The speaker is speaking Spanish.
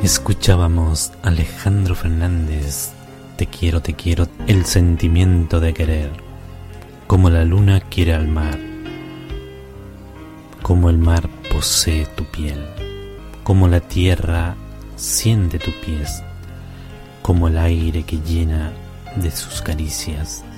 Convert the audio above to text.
Escuchábamos a Alejandro Fernández, te quiero, el sentimiento de querer, como la luna quiere al mar, como el mar posee tu piel, como la tierra siente tus pies, como el aire que llena de sus caricias.